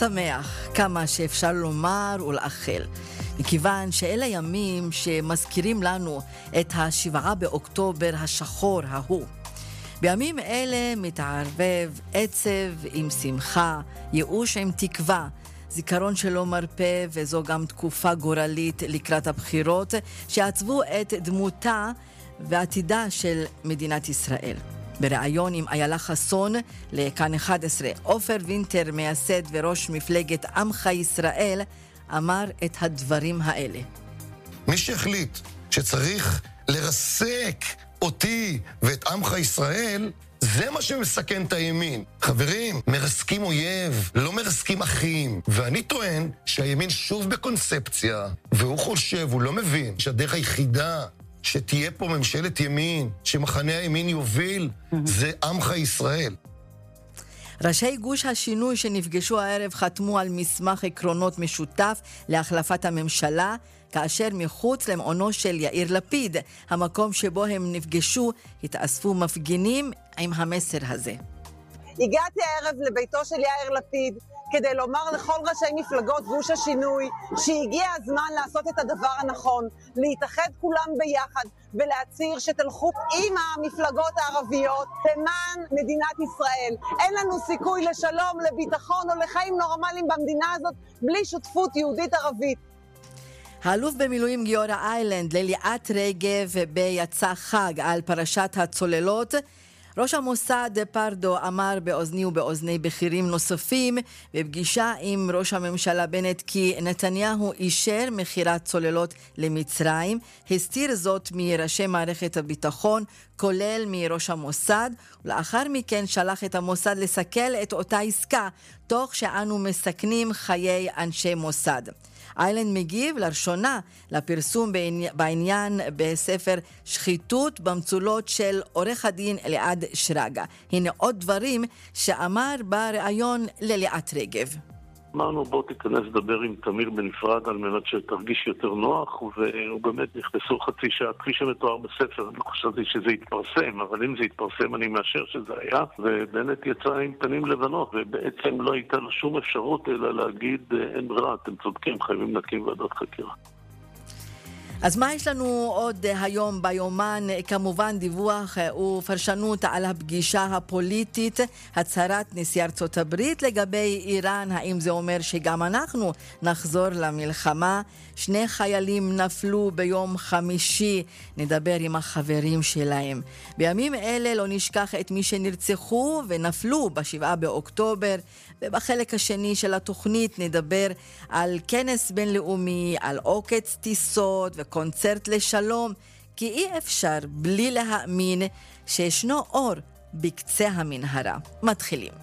שמח, כמה שאפשר לומר ולאחל. מכיוון שאלה ימים שמזכירים לנו את 7 באוקטובר השחור ההוא. בימים אלה מתערבב עצב עם שמחה, ייאוש עם תקווה, זיכרון שלא מרפא, וזו גם תקופה גורלית לקראת הבחירות שעצבו את דמותה ועתידה של מדינת ישראל. בריאיון עם איילה חסון לכאן 11, עופר וינטר, מייסד וראש מפלגת עמך ישראל, אמר את הדברים האלה. מי שהחליט שצריך לרסק אותי ואת עמך ישראל, זה מה שמסכן את הימין. חברים, מרסקים אויב, לא מרסקים אחים. ואני טוען שהימין שוב בקונספציה, והוא חושב, הוא לא מבין, שהדרך היחידה שתהיה פה ממשלת ימין, שמחנה הימין יוביל, זה עמך ישראל. ראשי גוש השינוי שנפגשו הערב חתמו על מסמך עקרונות משותף להחלפת הממשלה, כאשר מחוץ למעונו של יאיר לפיד, המקום שבו הם נפגשו, התאספו מפגינים עם המסר הזה. הגעתי הערב לביתו של יאיר לפיד כדי לומר לכל ראשי מפלגות גוש השינוי שהגיע הזמן לעשות את הדבר הנכון, להתאחד כולם ביחד ולהצהיר שתלכו עם המפלגות הערביות למען מדינת ישראל. אין לנו סיכוי לשלום, לביטחון או לחיים נורמליים במדינה הזאת בלי שותפות יהודית ערבית. האלוף במילואים גיורא איילנד לליאת רגב ביצא חג על פרשת הצוללות. ראש המוסד פרדו אמר באוזני ובאוזני בכירים נוספים בפגישה עם ראש הממשלה בנט כי נתניהו אישר מחירת צוללות למצרים, הסתיר זאת מראשי מערכת הביטחון כולל מראש המוסד, ולאחר מכן שלח את המוסד לסכל את אותה עסקה תוך שאנו מסכנים חיי אנשי מוסד. איילנד מגיב לראשונה לפרסום בעניין בספר שחיתות במצולות של עורך הדין אלעד שרגא. הנה עוד דברים שאמר בריאיון לליאת רגב. אמרנו בוא תיכנס לדבר עם תמיר בנפרד על מנת שתרגיש יותר נוח, והוא באמת נכנסו חצי שעה כפי שמתואר בספר. אני חשבתי שזה יתפרסם, אבל אם זה יתפרסם אני מאשר שזה היה, ובאמת יצא עם פנים לבנות, ובעצם לא הייתה לו שום אפשרות אלא להגיד אין ברירה, אתם צודקים, חייבים להקים ועדת חקירה. אז מה יש לנו עוד היום ביומן? כמובן דיווח ופרשנות על הפגישה הפוליטית, הצהרת נשיא ארצות הברית לגבי איראן, האם זה אומר שגם אנחנו נחזור למלחמה? 2 חיילים נפלו ביום חמישי, נדבר עם החברים שלהם. בימים אלה לא נשכח את מי שנרצחו ונפלו ב7 באוקטובר, ובחלק השני של התוכנית נדבר על כנס בינלאומי, על עוקץ טיסות וקונצרט לשלום, כי אי אפשר בלי להאמין שישנו אור בקצה המנהרה. מתחילים.